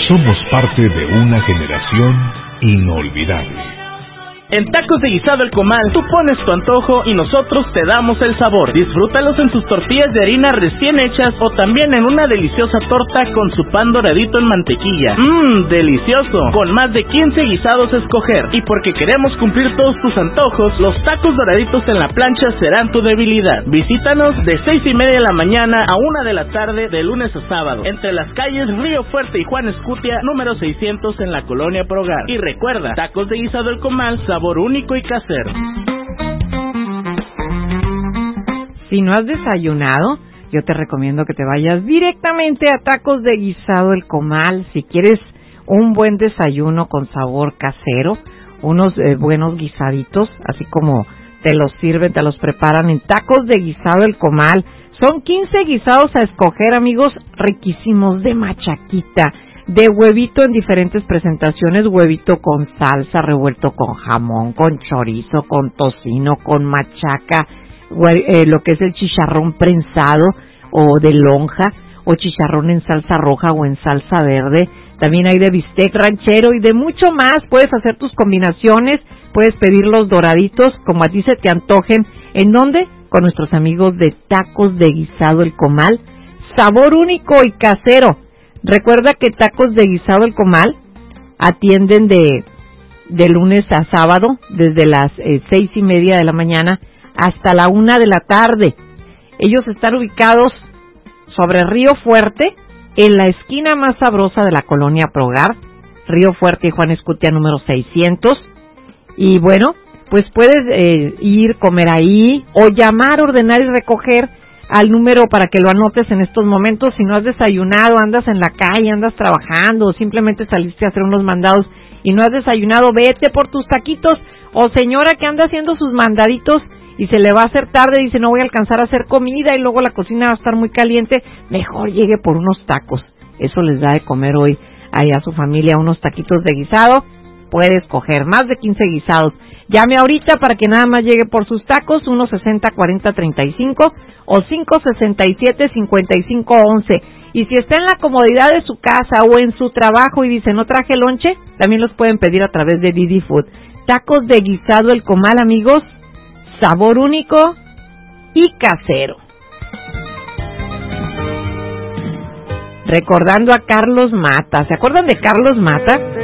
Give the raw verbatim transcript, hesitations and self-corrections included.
Somos parte de una generación inolvidable. En Tacos de Guisado El Comal, tú pones tu antojo y nosotros te damos el sabor. Disfrútalos en sus tortillas de harina recién hechas o también en una deliciosa torta con su pan doradito en mantequilla. Mmm, delicioso. Con más de quince guisados a escoger. Y porque queremos cumplir todos tus antojos, los tacos doraditos en la plancha serán tu debilidad. Visítanos de seis y media de la mañana a una de la tarde de lunes a sábado. Entre las calles Río Fuerte y Juan Escutia, número seiscientos en la Colonia Progar. Y recuerda, Tacos de Guisado El Comal, sabor único y casero. Si no has desayunado, yo te recomiendo que te vayas directamente a Tacos de Guisado El Comal. Si quieres un buen desayuno con sabor casero, unos eh, buenos guisaditos, así como te los sirven, te los preparan en Tacos de Guisado El Comal. Son quince guisados a escoger, amigos, riquísimos, de machaquita, de huevito en diferentes presentaciones, huevito con salsa, revuelto con jamón, con chorizo, con tocino, con machaca, eh, lo que es el chicharrón prensado o de lonja, o chicharrón en salsa roja o en salsa verde. También hay de bistec ranchero y de mucho más. Puedes hacer tus combinaciones, puedes pedir los doraditos como a ti se te antojen. ¿En dónde? Con nuestros amigos de Tacos de Guisado El Comal. Sabor único y casero. Recuerda que Tacos de Guisado El Comal atienden de, de lunes a sábado, desde las eh, seis y media de la mañana hasta la una de la tarde. Ellos están ubicados sobre Río Fuerte, en la esquina más sabrosa de la Colonia Progar, Río Fuerte y Juan Escutia número seiscientos. Y bueno, pues puedes eh, ir, comer ahí, o llamar, ordenar y recoger al número para que lo anotes en estos momentos. Si no has desayunado, andas en la calle, andas trabajando, o simplemente saliste a hacer unos mandados y no has desayunado, vete por tus taquitos. O señora que anda haciendo sus mandaditos y se le va a hacer tarde, dice no voy a alcanzar a hacer comida y luego la cocina va a estar muy caliente, mejor llegue por unos tacos. Eso les da de comer hoy ahí a su familia, unos taquitos de guisado. Puedes coger más de quince guisados. Llame ahorita para que nada más llegue por sus tacos, uno sesenta cuarenta treinta y cinco o cinco sesenta y siete cincuenta y cinco once. Y si está en la comodidad de su casa o en su trabajo y dice no traje lonche, también los pueden pedir a través de Didi Food. Tacos de Guisado El Comal, amigos, sabor único y casero. Recordando a Carlos Mata. ¿Se acuerdan de Carlos Mata?